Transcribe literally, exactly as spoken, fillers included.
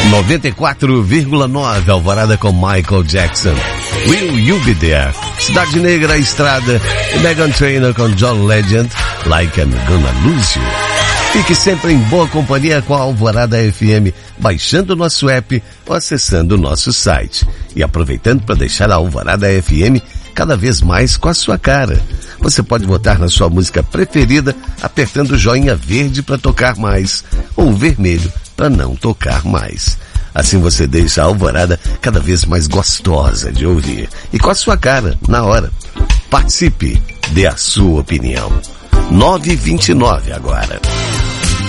noventa e quatro vírgula nove, Alvorada com Michael Jackson. Will You Be There? Cidade Negra, Estrada. E Meghan Trainor com John Legend, Like I'm Gonna Lose You. Fique sempre em boa companhia com a Alvorada F M, baixando o nosso app ou acessando o nosso site. E aproveitando para deixar a Alvorada F M cada vez mais com a sua cara. Você pode votar na sua música preferida apertando o joinha verde para tocar mais ou o vermelho para não tocar mais. Assim você deixa a Alvorada cada vez mais gostosa de ouvir e com a sua cara na hora. Participe, dê a sua opinião. nove e vinte e nove agora.